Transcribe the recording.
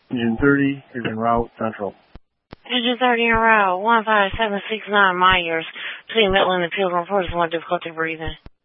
Engine 30 is en route central. Engine 30 en route, 15769 my ears, between Midland and Pilgrim. Reporters want difficulty breathing.